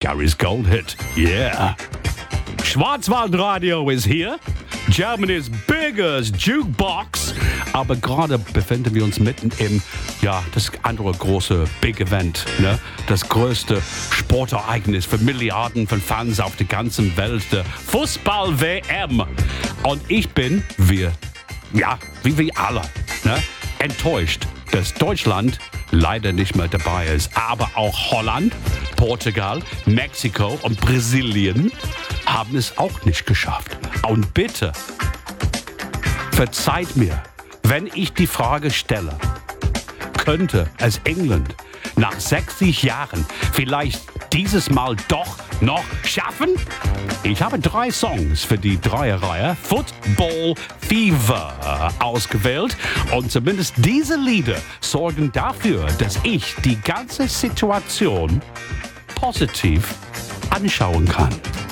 Gary's Gold Hit. Yeah. Schwarzwaldradio is here. Germany's biggest jukebox. Aber gerade befinden wir uns mitten im, das andere große Big Event. Ne? Das größte Sportereignis für Milliarden von Fans auf der ganzen Welt. Der Fußball-WM. Und ich bin, wie wir alle, enttäuscht, dass Deutschland leider nicht mehr dabei ist. Aber auch Holland, Portugal, Mexiko und Brasilien haben es auch nicht geschafft. Und bitte, verzeiht mir, wenn ich die Frage stelle, könnte es England nach 60 Jahren vielleicht dieses Mal doch noch schaffen? Ich habe 3 Songs für die Dreierreihe Football Fever ausgewählt und zumindest diese Lieder sorgen dafür, dass ich die ganze Situation positiv anschauen kann.